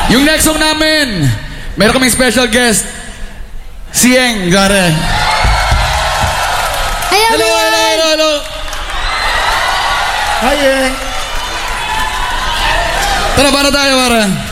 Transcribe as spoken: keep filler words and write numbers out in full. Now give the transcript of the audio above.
Yung next song namin, meron kaming special guest. Si Yeng, gare. Hi, Hello, everyone! hello, hello, hello. Hi, Yeng. Tara, para tayo, para.